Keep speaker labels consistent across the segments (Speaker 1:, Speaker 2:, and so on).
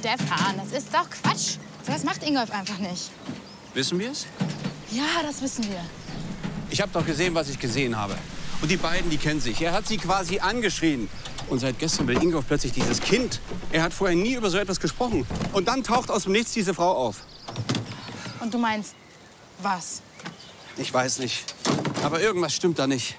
Speaker 1: Stefan, das ist doch Quatsch. So was macht Ingolf einfach nicht.
Speaker 2: Wissen wir es?
Speaker 1: Ja, das wissen wir.
Speaker 2: Ich habe doch gesehen, was ich gesehen habe. Und die beiden, die kennen sich. Er hat sie quasi angeschrien. Und seit gestern will Ingolf plötzlich dieses Kind. Er hat vorher nie über so etwas gesprochen. Und dann taucht aus dem Nichts diese Frau auf.
Speaker 1: Und du meinst, was?
Speaker 2: Ich weiß nicht. Aber irgendwas stimmt da nicht.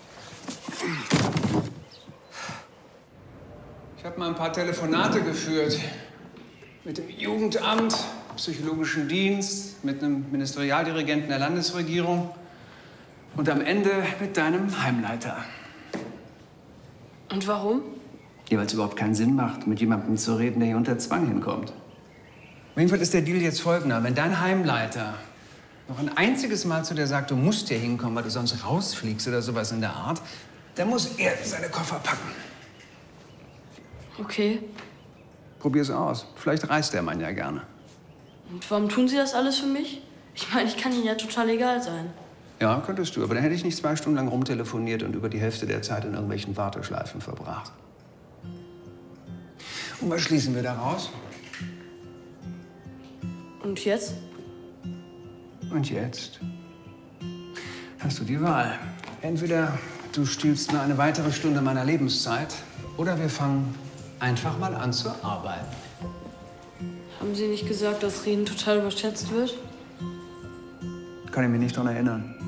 Speaker 3: Ich habe mal ein paar Telefonate geführt. Mit dem Jugendamt, Psychologischen Dienst, mit einem Ministerialdirigenten der Landesregierung und am Ende mit deinem Heimleiter.
Speaker 4: Und warum?
Speaker 3: Ja, weil es überhaupt keinen Sinn macht, mit jemandem zu reden, der hier unter Zwang hinkommt. Auf jeden Fall ist der Deal jetzt folgender. Wenn dein Heimleiter noch ein einziges Mal zu dir sagt, du musst hier hinkommen, weil du sonst rausfliegst oder sowas in der Art, dann muss er seine Koffer packen.
Speaker 4: Okay.
Speaker 3: Probier's aus. Vielleicht reist der Mann ja gerne.
Speaker 4: Und warum tun Sie das alles für mich? Ich meine, ich kann Ihnen ja total egal sein.
Speaker 3: Ja, könntest du. Aber dann hätte ich nicht 2 Stunden lang rumtelefoniert und über die Hälfte der Zeit in irgendwelchen Warteschleifen verbracht. Und was schließen wir daraus?
Speaker 4: Und jetzt?
Speaker 3: Und jetzt hast du die Wahl. Entweder du stiehlst mir eine weitere Stunde meiner Lebenszeit oder wir fangen einfach mal an zu arbeiten.
Speaker 4: Haben Sie nicht gesagt, dass Reden total überschätzt wird?
Speaker 3: Kann ich mich nicht daran erinnern.